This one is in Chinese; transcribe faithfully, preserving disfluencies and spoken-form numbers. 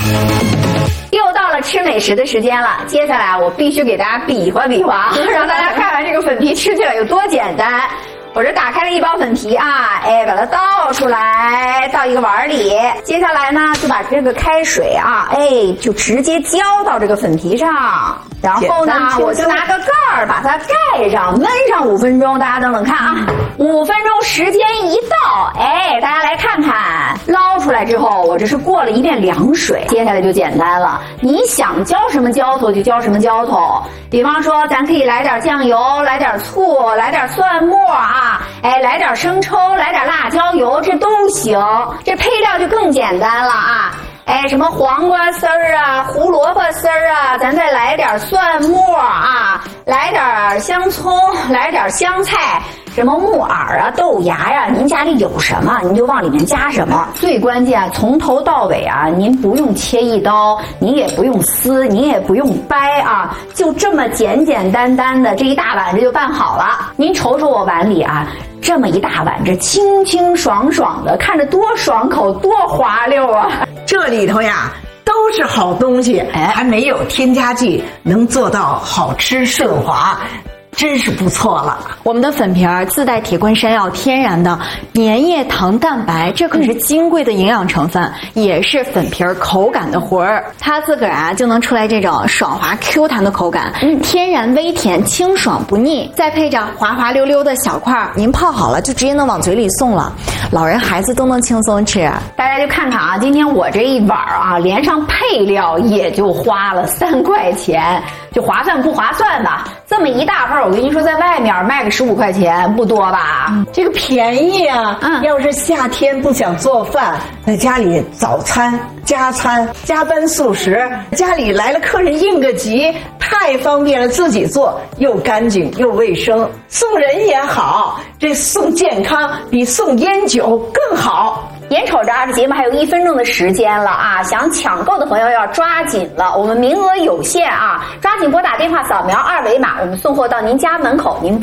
又到了吃美食的时间了，接下来我必须给大家比划比划，让大家看看这个粉皮吃起来有多简单。我这打开了一包粉皮啊，哎，把它倒出来，倒一个碗里。接下来呢，就把这个开水啊，哎，就直接浇到这个粉皮上。然后呢，我就拿个盖儿把它盖上，焖上五分钟。大家等等看啊，五分钟时间一到，哎，大家来看看，捞出来之后，我这是过了一遍凉水。接下来就简单了，你想浇什么浇头就浇什么浇头。比方说，咱可以来点酱油，来点醋，来点蒜末啊，哎，来点生抽，来点辣椒油，这都行。这配料就更简单了啊。哎，什么黄瓜丝儿啊，胡萝卜丝儿啊，咱再来点蒜末啊，来点香葱，来点香菜，什么木耳啊、豆芽呀、啊，您家里有什么您就往里面加什么。最关键，从头到尾啊，您不用切一刀，您也不用撕，您也不用掰啊，就这么简简单单的这一大碗这就办好了。您瞅瞅我碗里啊。这么一大碗，这清清爽爽的，看着多爽口，多滑溜啊！ 这里头呀都是好东西，还没有添加剂，能做到好吃顺滑。真是不错了。 我们的粉皮儿自带铁观山药，天然的粘液糖蛋白，这可是金贵的营养成分，也是粉皮儿口感的活儿。它自个儿啊就能出来这种爽滑 Q 弹的口感，嗯，天然微甜，清爽不腻，再配着滑滑溜溜的小块儿，您泡好了就直接能往嘴里送了，老人孩子都能轻松吃。 大家就看看啊，今天我这一碗啊，连上配料也就花了三块钱，就划算不划算吧？这么一大份，我跟你说，在外面卖个十五块钱，不多吧？ 嗯、这个便宜啊！嗯，要是夏天不想做饭，在家里早餐、加餐、加班速食，家里来了客人应个急，太方便了，自己做又干净又卫生，送人也好，这送健康比送烟酒更好。 眼瞅着啊，这节目还有一分钟的时间了啊！想抢购的朋友要抓紧了，我们名额有限啊，抓紧拨打电话，扫描二维码，我们送货到您家门口，您